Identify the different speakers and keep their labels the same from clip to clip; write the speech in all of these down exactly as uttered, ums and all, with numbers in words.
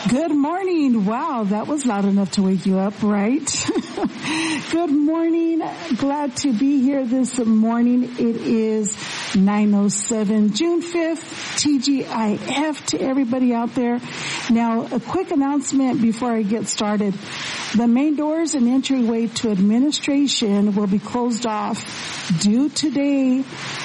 Speaker 1: Good morning. Wow, that was loud enough to wake you up, right? Good morning. Glad to be here this morning. It is nine oh seven, June fifth, T G I F to everybody out there. Now, a quick announcement before I get started. The main doors and entryway to administration will be closed off due today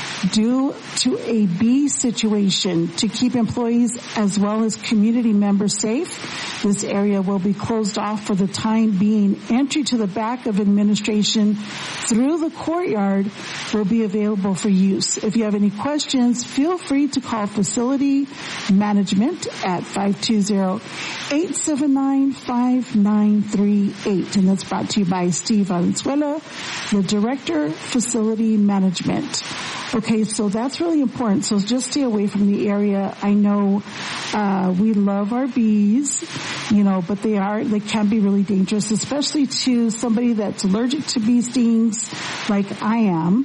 Speaker 1: due to a bee situation to keep employees as well as community members safe. This area will be closed off for the time being. Entry to the back of administration through the courtyard will be available for use. If you have any questions, feel free to call facility management at five two zero, eight seven nine, five nine three eight. And that's brought to you by Steve Valenzuela, the Director, Facility Management. Okay, so that's really important. So just stay away from the area. I know uh we love our bees, you know, but they are, they can be really dangerous, especially to somebody that's allergic to bee stings like I am,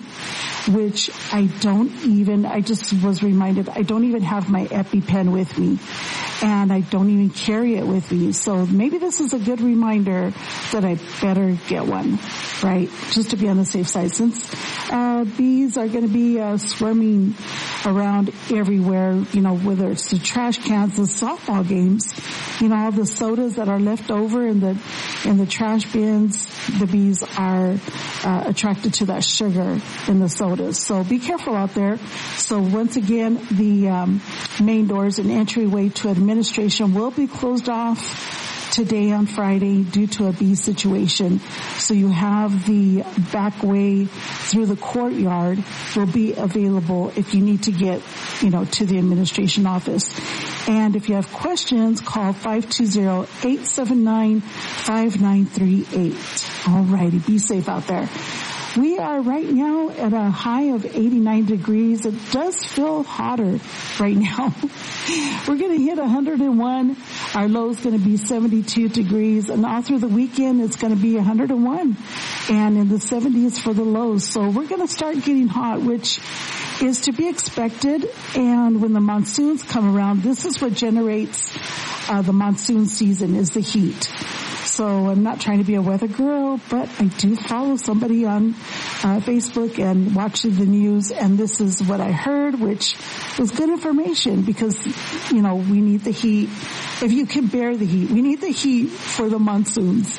Speaker 1: which I don't even, I just was reminded, I don't even have my EpiPen with me. And I don't even carry it with me. So maybe this is a good reminder that I better get one, right? Just to be on the safe side, since uh bees are going to be uh swarming around everywhere, you know, whether it's the trash cans, the softball games, you know, all the sodas that are left over in the in the trash bins, the bees are uh, attracted to that sugar in the sodas. So be careful out there. So once again, the um main doors and entryway to administration will be closed off today on Friday due to a bee situation. So you have the back way through the courtyard will be available if you need to get, you know, to the administration office. And if you have questions, call five two zero, eight seven nine, five nine three eight. All righty. Be safe out there. We are right now at a high of eighty-nine degrees. It does feel hotter right now. We're going to hit one hundred one. Our low is going to be seventy-two degrees. And all through the weekend, it's going to be one hundred one. And in the seventies for the lows. So we're going to start getting hot, which is to be expected. And when the monsoons come around, this is what generates uh, the monsoon season, is the heat. So I'm not trying to be a weather girl, but I do follow somebody on uh, Facebook and watch the news, and this is what I heard, which was good information because, you know, we need the heat. If you can bear the heat, we need the heat for the monsoons.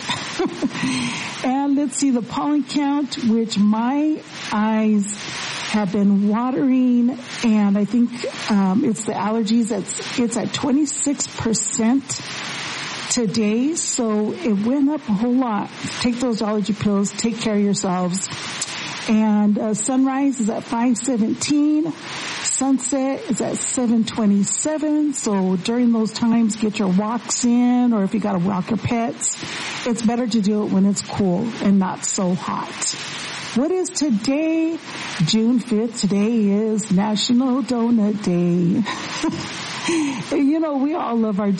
Speaker 1: And let's see the pollen count, which my eyes have been watering, and I think um, it's the allergies. It's, it's at twenty-six percent. Today, so it went up a whole lot. Take those allergy pills. Take care of yourselves. And uh, sunrise is at five seventeen. Sunset is at seven twenty-seven. So during those times, get your walks in, or if you got to walk your pets, it's better to do it when it's cool and not so hot. What is today? June fifth. Today is National Donut Day. You know, we all love our